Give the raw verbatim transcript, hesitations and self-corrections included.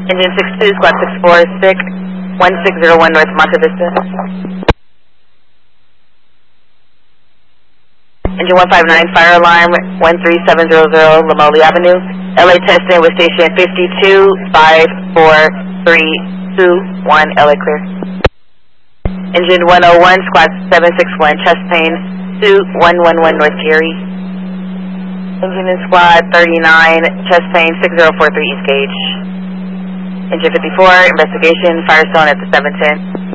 Engine six two, squad six four, sick, one six zero one North Monte Vista. Engine one five nine, fire alarm, one three seven zero zero Lamoli Avenue. L A testing with station fifty-two, five four three two one, L A clear. Engine one oh one, squad seven six one, chest pain, two one one one North Geary. Engine in squad thirty-nine, chest pain, six zero four three East Gauge. Engine fifty-four, investigation, Firestone at the seven ten.